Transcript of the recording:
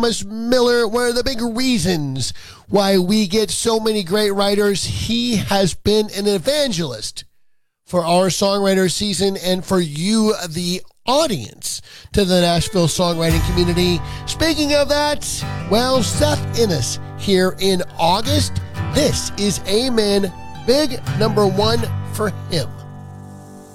Thomas Miller, one of the big reasons why we get so many great writers. He has been an evangelist for our songwriter season and for you, the audience, to the Nashville songwriting community. Speaking of that, well, Seth Innes here in August. This is Amen, big number one for him.